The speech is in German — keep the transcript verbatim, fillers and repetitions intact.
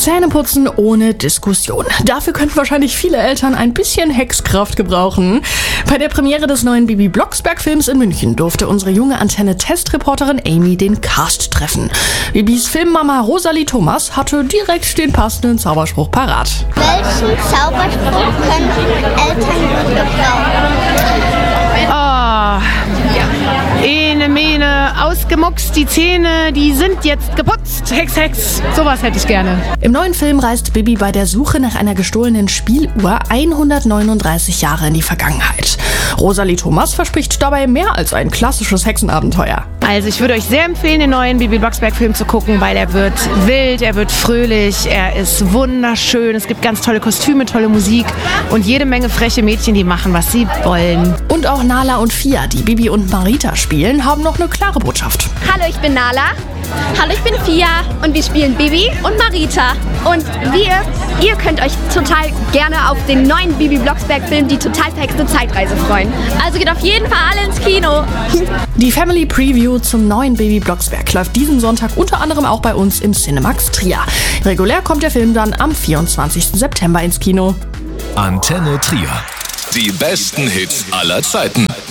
Zähneputzen ohne Diskussion. Dafür könnten wahrscheinlich viele Eltern ein bisschen Hexkraft gebrauchen. Bei der Premiere des neuen Bibi Blocksberg-Films in München durfte unsere junge Antenne-Testreporterin Amy den Cast treffen. Bibis Filmmama Rosalie Thomas hatte direkt den passenden Zauberspruch parat. Welchen Zauberspruch können Eltern gut gebrauchen? Oh, Ene, Mene, ausgemuckst, die Zähne, die sind jetzt geputzt. Hex, Hex, sowas hätte ich gerne. Im neuen Film reist Bibi bei der Suche nach einer gestohlenen Spieluhr hundertneununddreißig Jahre in die Vergangenheit. Rosalie Thomas verspricht dabei mehr als ein klassisches Hexenabenteuer. Also ich würde euch sehr empfehlen, den neuen Bibi Blocksberg-Film zu gucken, weil er wird wild, er wird fröhlich, er ist wunderschön, es gibt ganz tolle Kostüme, tolle Musik und jede Menge freche Mädchen, die machen, was sie wollen. Und auch Nala und Fia, die Bibi und Marita spielen, haben noch eine klare Botschaft. Hallo, ich bin Nala. Hallo, ich bin Fia und wir spielen Bibi und Marita. Und wir, ihr könnt euch total gerne auf den neuen Bibi Blocksberg-Film Die total verhexte Zeitreise freuen. Also geht auf jeden Fall alle ins Kino. Die Family Preview zum neuen Bibi Blocksberg läuft diesen Sonntag unter anderem auch bei uns im Cinemax Trier. Regulär kommt der Film dann am vierundzwanzigsten September ins Kino. Antenne Trier. Die besten Hits aller Zeiten.